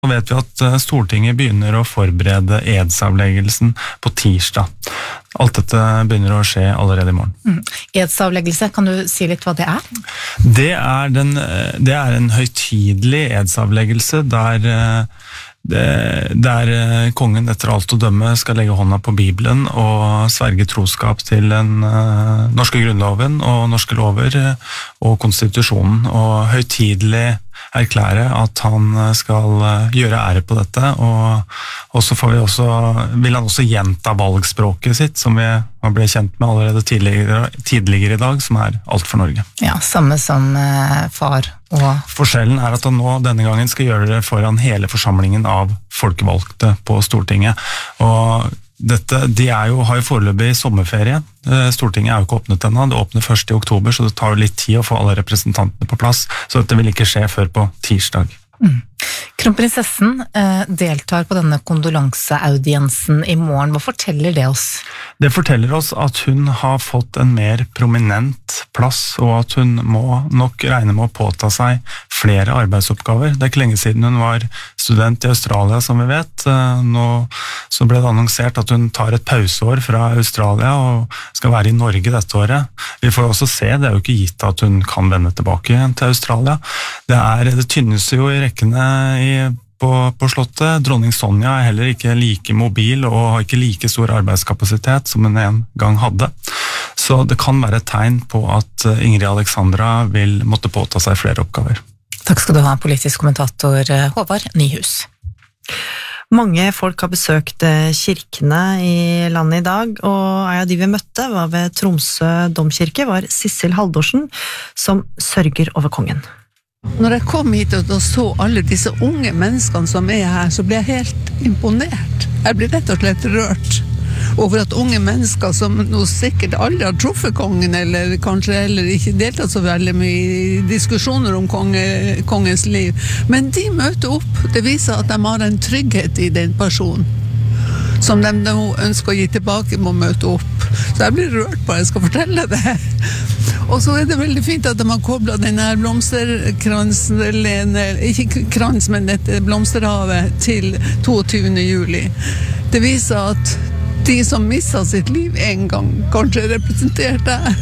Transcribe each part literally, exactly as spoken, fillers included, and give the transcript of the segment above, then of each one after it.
Så vet vi at Stortinget begynner å forberede edsavleggelsen på tirsdag. Alt dette begynner å skje allerede i morgen. Mm. Edsavleggelse, kan du si litt hva det er? Det er, den, det er en høytidelig edsavleggelse der, det, der kongen etter alt å dømme skal legge hånda på Bibelen og sverge troskap til den uh, norske grunnloven og norske lover og konstitusjonen, og høytidelig erklære at han skal gjøre ære på dette, og, og så får vi også, vil han også gjenta valgspråket sitt, som vi ble kjent med allerede tidligere, tidligere i dag, som er alt for Norge. Ja, samme som eh, far og... Forskjellen er at han nå denne gangen skal gjøre det foran hele forsamlingen av folkevalgte på Stortinget, og dette, de er jo, har jo foreløpig sommerferie. Stortinget er jo ikke åpnet ennå, det åpner først i oktober, så det tar jo litt tid å få alle representantene på plass, så dette vil ikke skje før på tirsdag. Mm. Kronprinsessen eh, deltar på denne kondolanseaudiensen i morgen. Hva forteller det oss? Det forteller oss at hun har fått en mer prominent plass, og at hun må nok regne med å påta seg flere arbeidsoppgaver. Det er ikke lenge siden hun var student i Australia, som vi vet. Nå så ble det annonsert at hun tar et pauseår fra Australia og skal være i Norge dette året. Vi får også se, det er jo ikke gitt at hun kan vende tilbake igjen til Australia. Det, er, det tynnes jo i rekkene i På, på slottet. Dronning Sonja er heller ikke like mobil og har ikke like stor arbeidskapasitet som hun en gang hadde. Så det kan være et tegn på at Ingrid Alexandra vil måtte påta seg flere oppgaver. Takk skal du ha, politisk kommentator Håvard Nyhus. Mange folk har besøkt kirkene i landet i dag, og en av de vi møtte var ved Tromsø domkirke, var Sissel Haldorsen, som sørger over kongen. Når jeg kom hit og så alle disse unge menneskene som er her, så ble jeg helt imponert. Jeg ble rett og slett rørt over at unge mennesker som nå sikkert aldri har truffet kongen, eller kanskje heller ikke deltatt så veldig mye i diskusjoner om konge, kongens liv, men de møter opp. Det viser at de har en trygghet i den personen som de nå ønsker å gi tilbake, må møte opp. Så jeg blir rørt på at jeg skal fortelle det. Og så er det veldig fint at de har koblet denne blomsterkransen, eller ikke krans, men dette blomsterhavet til toogtyvende juli. Det viser at de som mistet sitt liv en gang, kanskje representerte der.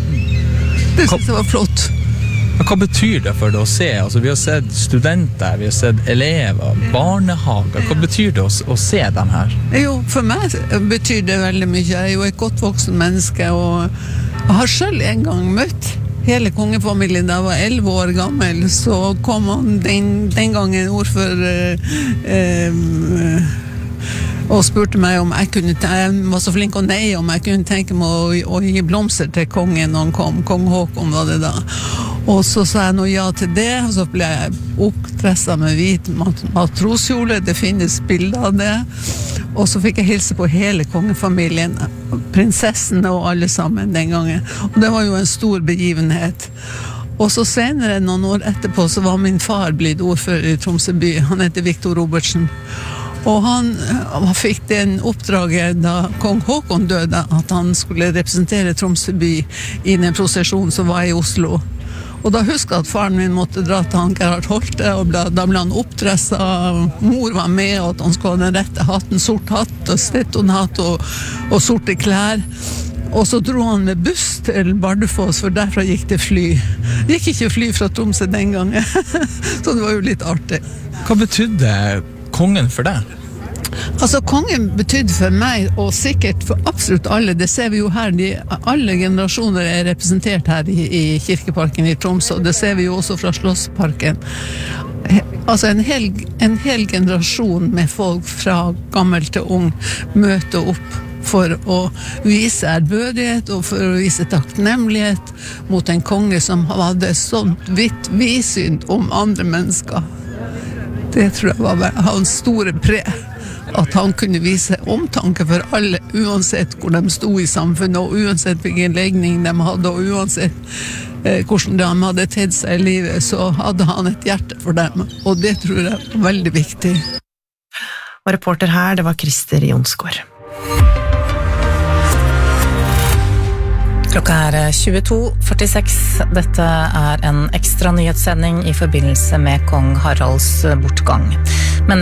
Det synes jeg var flott. Hva betyr det for deg å se? Altså, vi har sett studenter, vi har sett elever, barnehager. Hva betyr det å, å se dem her? Jo, for meg betyr det veldig mye. Jeg er jo et godt voksen menneske, og jeg har selv en gang møtt hele kongefamilien da jeg var elleve år gammel. Så kom han den, den gangen ordfører eh, eh, og spurte meg om jeg kunne, jeg var så flink å nei, om jeg kunne tenke meg å, å gi blomster til kongen når han kom. Kong Håkon var det da. Og så sa jeg noe ja til det, og så ble jeg oppdresset med hvit matroskjole. Det finnes bilder av det. Og så fikk jeg hilse på hele kongefamilien, prinsessen og alle sammen den gangen. Og det var jo en stor begivenhet. Og så senere, noen år etterpå, så var min far blitt ordfører i Tromsø by. Han heter Viktor Robertsen. Og han, han fikk den oppdraget da kong Håkon døde, at han skulle representere Tromsø by i den prosesjonen som var i Oslo. Og da husker jeg at faren min måtte dra til han Gerhard Holte, og ble, da ble han oppdresset, mor var med, og at han skulle ha den rette hatten, sort hatt, og stettonhatt, og, og sorte klær. Og så dro han med buss til Bardufoss, for derfra gikk det fly. Det gikk ikke fly fra Tromsø den gangen, så det var jo litt artig. Hva betydde kongen for deg? Altså, kongen betydde for meg, og sikkert for absolutt alle, det ser vi jo her, de, alle generasjoner er representert her i, i Kirkeparken i Tromsø, det ser vi jo også fra Slottsparken. Altså, en hel, en hel generasjon med folk fra gammel til ung møter opp for å vise ærbødighet og for å vise takknemlighet mot en konge som hadde sånt vidt vidsyn om andre mennesker. Det tror jeg var hans store pre. At han kunne vise omtanke for alle, uansett hvor de stod i samfunnet, og uansett hvilken legning de hadde, og uansett eh, hvordan de hadde tedd seg i livet, så hadde han et hjerte for dem. Og det tror jeg var veldig viktig. Og reporter her, det var Christer Jonsgaard. Klokka er tjueto førtiseks. Dette er en ekstra nyhetssending i forbindelse med kong Haralds bortgang. Men